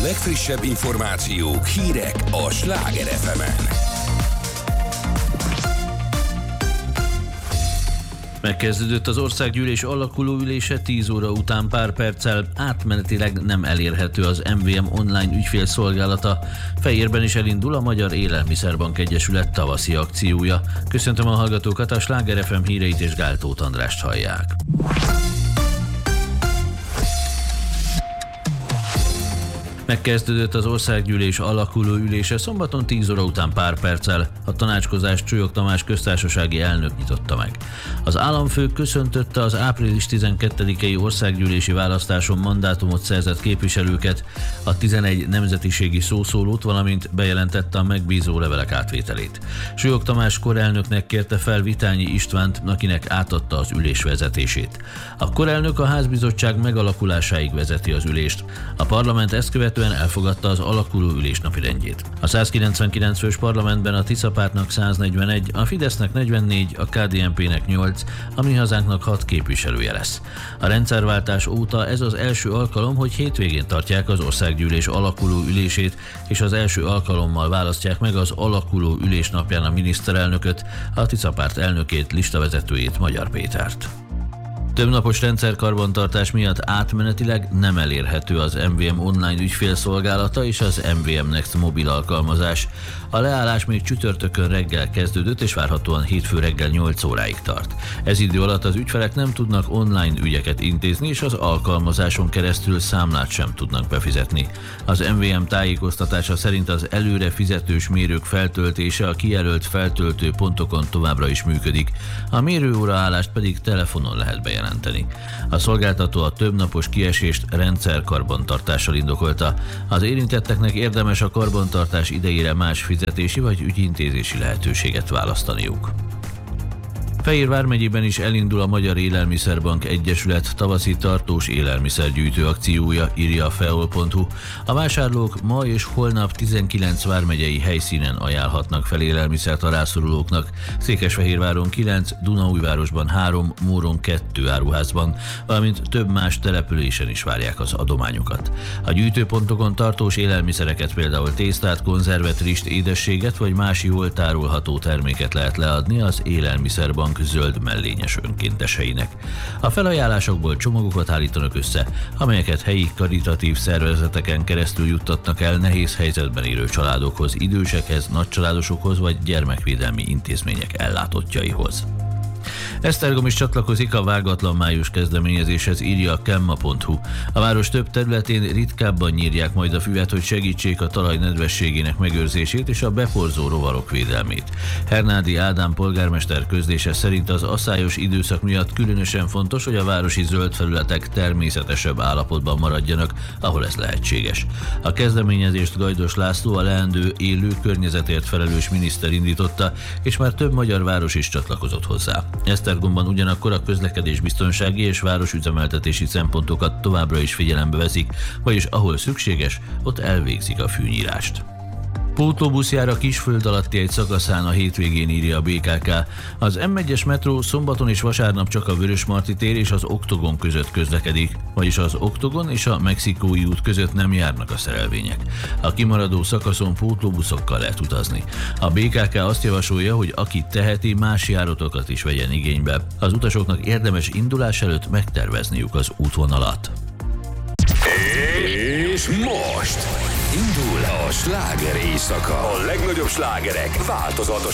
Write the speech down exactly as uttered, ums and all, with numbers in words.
legfrissebb információk, hírek a Sláger ef emen. Megkezdődött az országgyűlés alakuló ülése, tíz óra után pár perccel átmenetileg nem elérhető az em vé em online ügyfélszolgálata. Fejérben is elindul a Magyar Élelmiszerbank Egyesület tavaszi akciója. Köszöntöm a hallgatókat, a Sláger ef em híreit és Gál Tóth Andrást hallják. Megkezdődött az országgyűlés alakuló ülése, szombaton tíz óra után pár perccel. A tanácskozást Csulyog Tamás köztársasági elnök nyitotta meg. Az államfő köszöntötte az április tizenkettedikei országgyűlési választáson mandátumot szerzett képviselőket, a tizenegy nemzetiségi szószólót, valamint bejelentette a megbízó levelek átvételét. Csulyog Tamás korelnöknek kérte fel Vitányi Istvánt, akinek átadta az ülés vezetését. A korelnök a házbizottság megalakulásáig vezeti az ülést. A parlament ezt követően elfogadta az alakuló ülés napirendjét. A százkilencvenkilenc fős parlamentben a Tisza Pártnak száznegyvenegy, a Fidesznek negyvennégy, a ká dé en pének nyolc, a Mi Hazánknak hat képviselője lesz. A rendszerváltás óta ez az első alkalom, hogy hétvégén tartják az országgyűlés alakuló ülését, és az első alkalommal választják meg az alakuló ülés napján a miniszterelnököt, a Tisza Párt elnökét, listavezetőjét, Magyar Pétert. Többnapos rendszerkarbantartás miatt átmenetileg nem elérhető az em vé em online ügyfélszolgálata és az em vé em Next mobil alkalmazás. A leállás még csütörtökön reggel kezdődött, és várhatóan hétfő reggel nyolc óráig tart. Ez idő alatt az ügyfelek nem tudnak online ügyeket intézni, és az alkalmazáson keresztül számlát sem tudnak befizetni. Az em vé em tájékoztatása szerint az előre fizetős mérők feltöltése a kijelölt feltöltő pontokon továbbra is működik, a mérőóraállást pedig telefonon lehet bejelenteni. A szolgáltató a többnapos kiesést rendszerkarbantartással indokolta. Az érintetteknek érdemes a karbantartás idejére más fizetési vagy ügyintézési lehetőséget választaniuk. Fejér vármegyében is elindul a Magyar Élelmiszerbank Egyesület tavaszi tartós élelmiszergyűjtő akciója, írja a feol pont hu. A vásárlók ma és holnap tizenkilenc vármegyei helyszínen ajánlhatnak fel élelmiszert a rászorulóknak. Székesfehérváron kilenc, Dunaújvárosban három, Móron kettő áruházban, valamint több más településen is várják az adományokat. A gyűjtőpontokon tartós élelmiszereket, például tésztát, konzervet, rist, édességet vagy más jól tárolható terméket lehet leadni az Élelmiszerbank zöld mellényes önkénteseinek. A felajánlásokból csomagokat állítanak össze, amelyeket helyi karitatív szervezeteken keresztül juttatnak el nehéz helyzetben élő családokhoz, idősekhez, nagycsaládosokhoz vagy gyermekvédelmi intézmények ellátottjaihoz. Esztergom is csatlakozik a Vágatlan május kezdeményezéshez, írja a kemma pont hu. A város több területén ritkábban nyírják majd a füvet, hogy segítsék a talaj nedvességének megőrzését és a beporzó rovarok védelmét. Hernádi Ádám polgármester közlése szerint az aszályos időszak miatt különösen fontos, hogy a városi zöld felületek természetesebb állapotban maradjanak, ahol ez lehetséges. A kezdeményezést Gajdos László, a leendő élő környezetért felelős miniszter indította, és már több magyar város is csatlakozott hozzá. Esztergomban ugyanakkor a közlekedésbiztonsági és városüzemeltetési szempontokat továbbra is figyelembe veszik, vagyis ahol szükséges, ott elvégzik a fűnyírást. Pótlóbuszjár a Kisföld alatti egy szakaszán a hétvégén, írja a bé ká ká. Az em egyes metró szombaton és vasárnap csak a Vörösmarty tér és az Oktogon között közlekedik, vagyis az Oktogon és a Mexikói út között nem járnak a szerelvények. A kimaradó szakaszon pótlóbuszokkal lehet utazni. A bé ká ká azt javasolja, hogy aki teheti, más járatokat is vegyen igénybe. Az utasoknak érdemes indulás előtt megtervezniük az útvonalat. És most indul a sláger éjszaka. A legnagyobb slágerek változatos